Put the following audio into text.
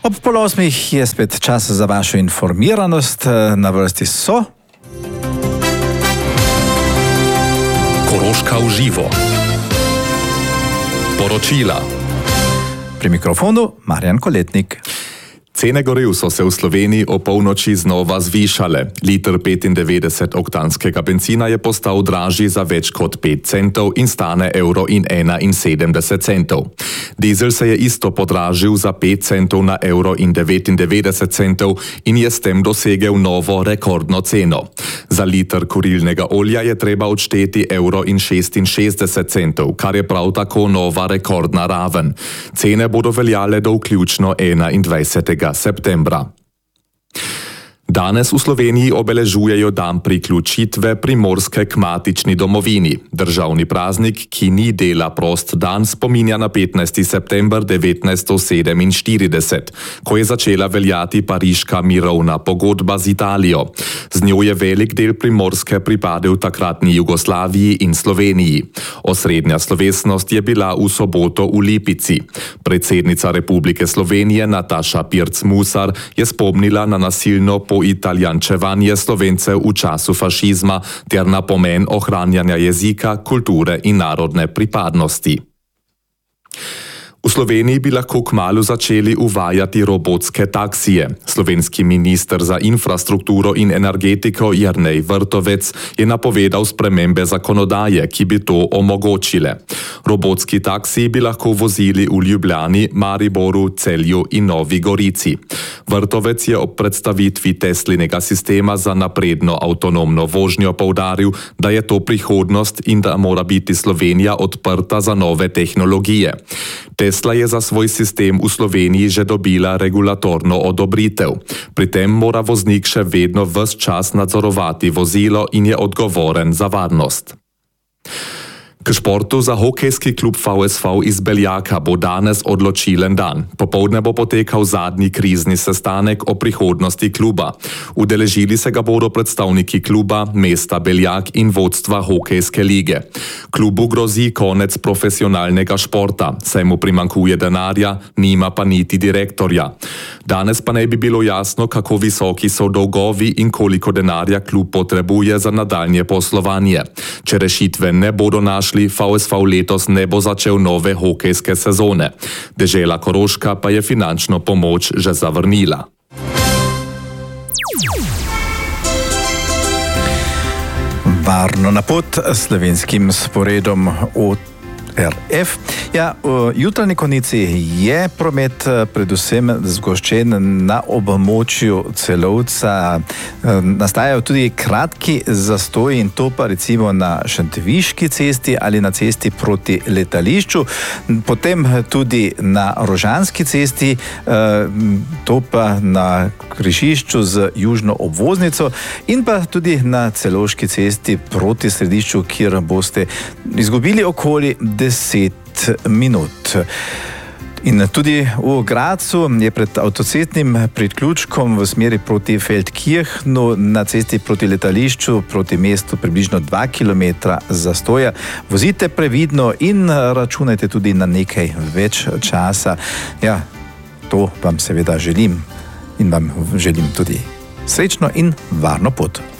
Ob 7:30 je spet čas za vašo informiranost. Na vrsti so Koroška v živo. Poročila. Pri mikrofonu Marjan Koletnik. Cene goriv so se v Sloveniji o polnoči znova zvišale. Liter 95-oktanskega bencina je postal dražji za več kot 5 centov in stane €1,71. Dizel se je isto podražil za 5 centov na €1,99 in je s tem dosegel novo rekordno ceno. Za liter kurilnega olja je treba odšteti €1,66, kar je prav tako nova rekordna raven. Cene bodo veljale do vključno 21. septembra. Danes v Sloveniji obeležujejo dan priključitve Primorske k matični domovini. Državni praznik, ki ni dela prost dan, spominja na 15. september 1947, ko je začela veljati pariška mirovna pogodba z Italijo. Z njo je velik del Primorske pripadel takratni Jugoslaviji in Sloveniji. Osrednja slovesnost je bila v soboto v Lipici. Predsednica Republike Slovenije Nataša Pirc-Musar je spomnila na nasilno italijančevanje Slovencev v času fašizma ter na pomen ohranjanja jezika, kulture in narodne pripadnosti. V Sloveniji bi lahko kmalu začeli uvajati robotske taksije. Slovenski minister za infrastrukturo in energetiko Jernej Vrtovec je napovedal spremembe zakonodaje, ki bi to omogočile. Robotski taksiji bi lahko vozili v Ljubljani, Mariboru, Celju in Novi Gorici. Vrtovec je ob predstavitvi Teslinega sistema za napredno avtonomno vožnjo poudaril, da je to prihodnost in da mora biti Slovenija odprta za nove tehnologije. Tesla je za svoj sistem v Sloveniji že dobila regulatorno odobritev. Pri tem mora voznik še vedno ves čas nadzorovati vozilo in je odgovoren za varnost. K športu za hokejski klub VSV iz Beljaka bo danes odločilen dan. Popoldne bo potekal zadnji krizni sestanek o prihodnosti kluba. Udeležili se ga bodo predstavniki kluba, mesta Beljak in vodstva hokejske lige. Klubu grozi konec profesionalnega športa, saj mu primanjkuje denarja, nima pa niti direktorja. Danes pa ne bi bilo jasno, kako visoki so dolgovi in koliko denarja klub potrebuje za nadaljnje poslovanje. Če rešitve ne bodo našli, VSV letos ne bo začel nove hokejske sezone. Dežela Koroška pa je finančno pomoč že zavrnila. Varno na pot slovenskim sporedom RF. Ja, v jutranji konici je promet predvsem zgoščen na območju Celovca. Nastajajo tudi kratki zastoji in to pa recimo na Šentviški cesti ali na cesti proti letališču, potem tudi na Rožanski cesti, to pa na križišču z južno obvoznico in pa tudi na Celovški cesti proti središču, kjer boste izgubili okoli 10 minut. In tudi v Gradcu je pred avtocestnim priključkom v smeri proti Feldkirchnu na cesti proti letališču, proti mestu približno 2 kilometra zastoja. Vozite previdno in računajte tudi na nekaj več časa. Ja, to vam seveda želim in vam želim tudi srečno in varno pot.